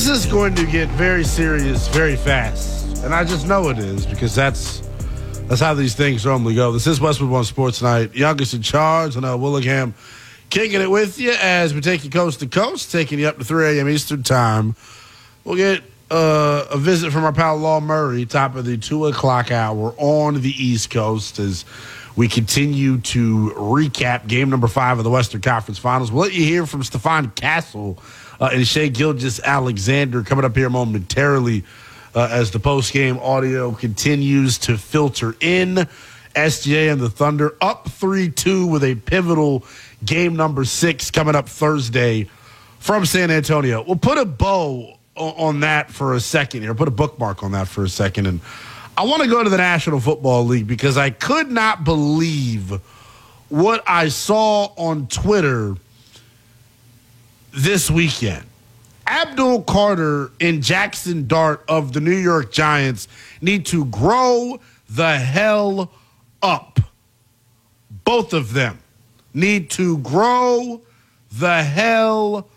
This is going to get very serious very fast. And I just know it is because that's how these things normally go. This is Westwood One Sports Night. Youngest in charge, and Willingham kicking it with you as we take you coast to coast, taking you up to 3 a.m. Eastern Time. We'll get a visit from our pal Law Murray, top of the 2 o'clock hour on the East Coast as we continue to recap game number 5 of the Western Conference Finals. We'll let you hear from Stephon Castle and Shai Gilgeous-Alexander coming up here momentarily as the post-game audio continues to filter in. SGA and the Thunder up 3-2 with a pivotal game number 6 coming up Thursday from San Antonio. We'll put a bow on that for a second here, put a bookmark on that for a second. And I want to go to the National Football League because I could not believe what I saw on Twitter this weekend. Abdul Carter and Jackson Dart of the New York Giants need to grow the hell up. Both of them need to grow the hell